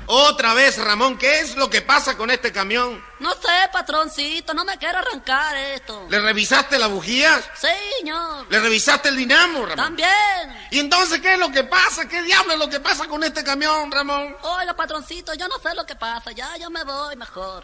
Otra vez, Ramón, ¿qué es lo que pasa con este camión? No sé, patroncito, no me quiero arrancar esto. ¿Le revisaste las bujías? Sí, señor. ¿Le revisaste el dinamo, Ramón? También. ¿Y entonces qué es lo que pasa? ¿Qué diablo es lo que pasa con este camión, Ramón? Oiga, patroncito, yo no sé lo que pasa. Ya, yo me voy mejor.